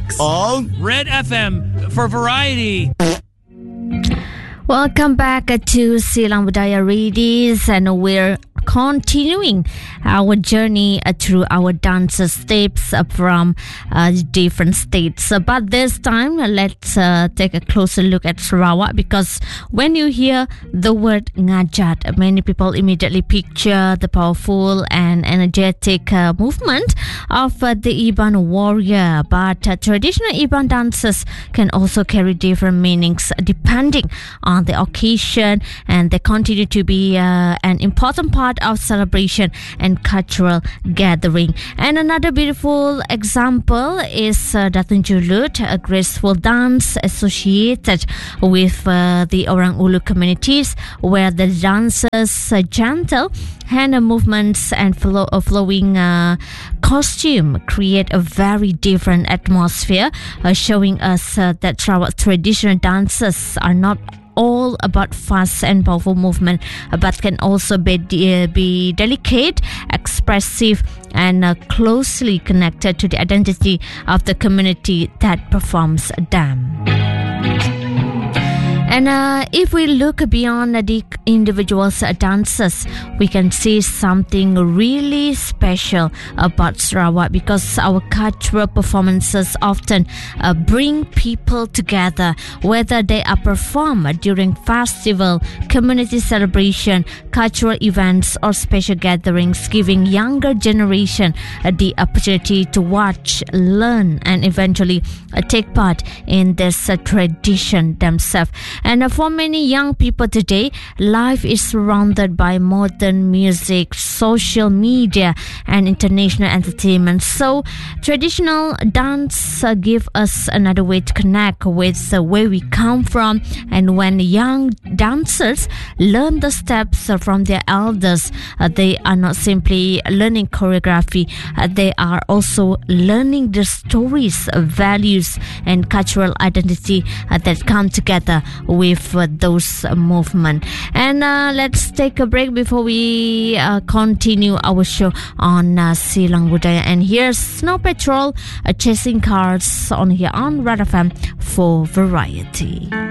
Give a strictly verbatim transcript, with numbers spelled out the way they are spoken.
six on Red F M for variety. Welcome back to Silang Budaya Readies, and we're continuing our journey uh, through our dance steps uh, from uh, different states. Uh, but this time, uh, let's uh, take a closer look at Sarawak, because when you hear the word ngajat, many people immediately picture the powerful and energetic uh, movement of uh, the Iban warrior. But uh, traditional Iban dances can also carry different meanings depending on the occasion, and they continue to be uh, an important part of celebration and cultural gathering. And another beautiful example is uh, Datun Julut, a graceful dance associated with uh, the Orang Ulu communities, where the dancers' uh, gentle hand movements and flow, uh, flowing uh, costume create a very different atmosphere, uh, showing us uh, that Sarawak traditional dances are not all about fast and powerful movement, but can also be, uh, be delicate, expressive, and uh, closely connected to the identity of the community that performs them. And uh, if we look beyond the individuals' dances, we can see something really special about Sarawak, because our cultural performances often uh, bring people together, whether they are performed during festival, community celebration, cultural events, or special gatherings, giving younger generation uh, the opportunity to watch, learn, and eventually uh, take part in this uh, tradition themselves. And uh, for many young people today, life is surrounded by modern music, social media, and international entertainment. So traditional dance uh, give us another way to connect with uh, where we come from. And when young dancers learn the steps uh, from their elders, uh, they are not simply learning choreography, uh, they are also learning the stories, uh, values, and cultural identity uh, that come together with uh, those uh, movements. And uh, let's take a break before we uh, continue our show on uh, Silang Budaya. And here's Snow Patrol uh, chasing cars on here on Red F M for variety.